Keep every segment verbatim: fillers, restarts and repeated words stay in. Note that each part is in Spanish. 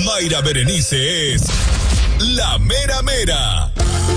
Mayra Berenice es la mera mera.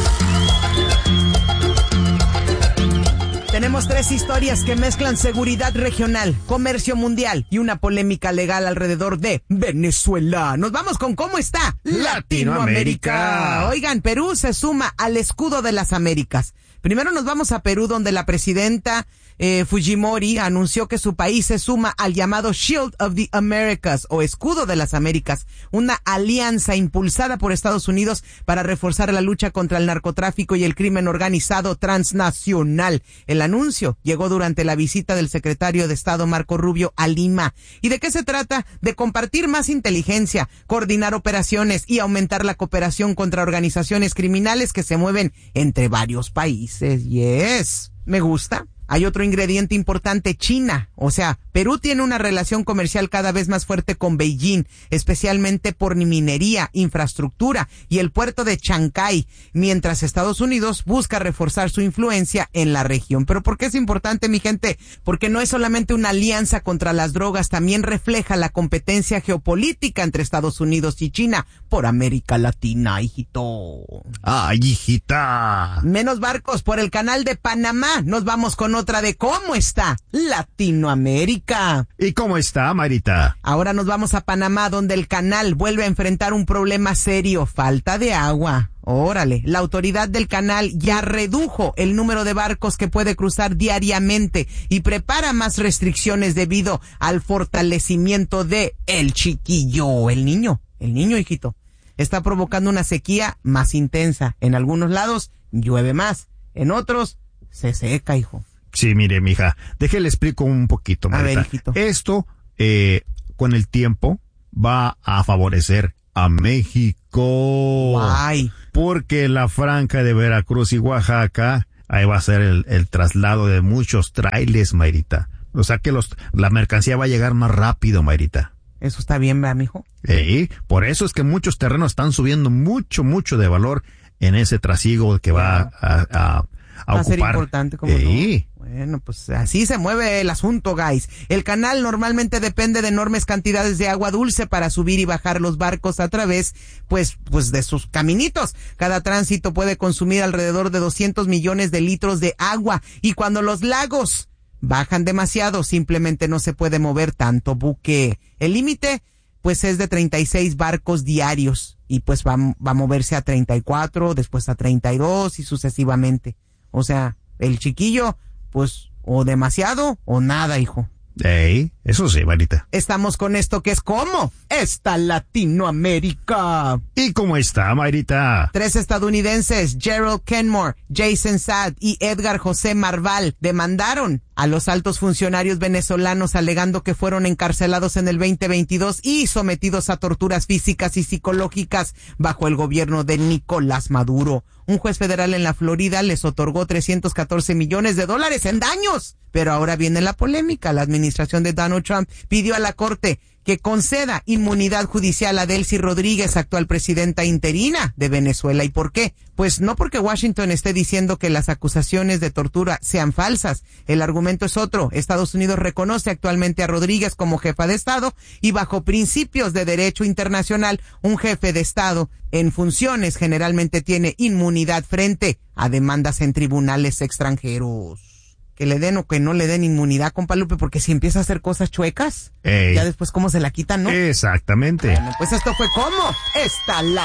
Tenemos tres historias que mezclan seguridad regional, comercio mundial y una polémica legal alrededor de Venezuela. Nos vamos con cómo está Latinoamérica. Latinoamérica. Oigan, Perú se suma al escudo de las Américas. Primero nos vamos a Perú, donde la presidenta eh, Fujimori anunció que su país se suma al llamado Shield of the Americas, o Escudo de las Américas, una alianza impulsada por Estados Unidos para reforzar la lucha contra el narcotráfico y el crimen organizado transnacional. El anuncio llegó durante la visita del secretario de Estado Marco Rubio a Lima. ¿Y de qué se trata? De compartir más inteligencia, coordinar operaciones y aumentar la cooperación contra organizaciones criminales que se mueven entre varios países. Yes, me gusta. Hay otro ingrediente importante, China. O sea, Perú tiene una relación comercial cada vez más fuerte con Beijing, especialmente por minería, infraestructura y el puerto de Chancay, mientras Estados Unidos busca reforzar su influencia en la región. ¿Pero por qué es importante, mi gente? Porque no es solamente una alianza contra las drogas, también refleja la competencia geopolítica entre Estados Unidos y China por América Latina, hijito. ¡Ay, hijita! Menos barcos por el canal de Panamá. Nos vamos con otra de cómo está Latinoamérica. ¿Y cómo está, Marita? Ahora nos vamos a Panamá, donde el canal vuelve a enfrentar un problema serio, falta de agua. Órale, la autoridad del canal ya redujo el número de barcos que puede cruzar diariamente y prepara más restricciones debido al fortalecimiento de el chiquillo, el niño, el niño, hijito. Está provocando una sequía más intensa. En algunos lados llueve más, en otros se seca, hijo. Sí, mire, mija, déjele explico un poquito, Marita. A ver, hijito. Esto, eh, con el tiempo, va a favorecer a México. Guay. Porque la franja de Veracruz y Oaxaca, ahí va a ser el, el traslado de muchos trailers, Marita. O sea que los, la mercancía va a llegar más rápido, Marita. Eso está bien, ¿verdad, mijo? Sí, por eso es que muchos terrenos están subiendo mucho, mucho de valor en ese trasiego que va a, a, a Va a ocupar. ser importante, como Sí. no. Bueno, pues así se mueve el asunto, guys. El canal normalmente depende de enormes cantidades de agua dulce para subir y bajar los barcos a través, pues, pues de sus caminitos. Cada tránsito puede consumir alrededor de doscientos millones de litros de agua. Y cuando los lagos bajan demasiado, simplemente no se puede mover tanto buque. El límite, pues, es de treinta y seis barcos diarios. Y pues va, va a moverse a treinta y cuatro, después a treinta y dos y sucesivamente. O sea, el chiquillo, pues, o demasiado o nada, hijo. Ey, eso sí, Marita. Estamos con esto que es ¿cómo está Latinoamérica? ¿Y cómo está, Marita? Tres estadounidenses, Gerald Kenmore, Jason Saad y Edgar José Marval, demandaron a los altos funcionarios venezolanos alegando que fueron encarcelados en el veinte veintidós y sometidos a torturas físicas y psicológicas bajo el gobierno de Nicolás Maduro. Un juez federal en la Florida les otorgó trescientos catorce millones de dólares en daños. Pero ahora viene la polémica. La administración de Donald Trump pidió a la Corte que conceda inmunidad judicial a Delcy Rodríguez, actual presidenta interina de Venezuela. ¿Y por qué? Pues no porque Washington esté diciendo que las acusaciones de tortura sean falsas. El argumento es otro. Estados Unidos reconoce actualmente a Rodríguez como jefa de Estado y bajo principios de derecho internacional, un jefe de Estado en funciones generalmente tiene inmunidad frente a demandas en tribunales extranjeros. Que le den o que no le den inmunidad, compa Lupe, porque si empieza a hacer cosas chuecas, Ey. ya después cómo se la quitan, ¿no? Exactamente. Bueno, pues esto fue ¿cómo está la